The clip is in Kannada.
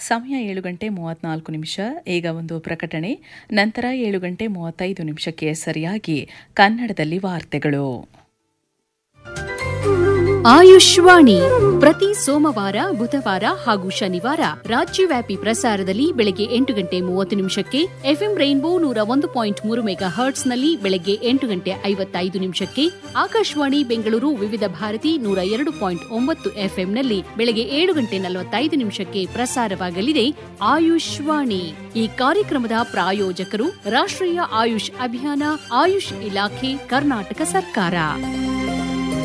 ಸಮಯ 7:34. ಈಗ ಒಂದು ಪ್ರಕಟಣೆ, ನಂತರ 7:35 ಸರಿಯಾಗಿ ಕನ್ನಡದಲ್ಲಿ ವಾರ್ತೆಗಳು. ಆಯುಷ್ವಾಣಿ ಪ್ರತಿ ಸೋಮವಾರ, ಬುಧವಾರ ಹಾಗೂ ಶನಿವಾರ ರಾಜ್ಯವ್ಯಾಪಿ ಪ್ರಸಾರದಲ್ಲಿ ಬೆಳಗ್ಗೆ 8:30 ಎಫ್ಎಂ ರೈನ್ಬೋ 101.3 ಮೆಗಾಹರ್ಟ್ಸ್ನಲ್ಲಿ ಬೆಳಗ್ಗೆ 8:55 ಆಕಾಶವಾಣಿ ಬೆಂಗಳೂರು ವಿವಿಧ ಭಾರತಿ 102.9 ಎಫ್ಎಂನಲ್ಲಿ ಬೆಳಗ್ಗೆ 7:45 ಪ್ರಸಾರವಾಗಲಿದೆ ಆಯುಷ್ವಾಣಿ. ಈ ಕಾರ್ಯಕ್ರಮದ ಪ್ರಾಯೋಜಕರು ರಾಷ್ಟ್ರೀಯ ಆಯುಷ್ ಅಭಿಯಾನ, ಆಯುಷ್ ಇಲಾಖೆ, ಕರ್ನಾಟಕ ಸರ್ಕಾರ.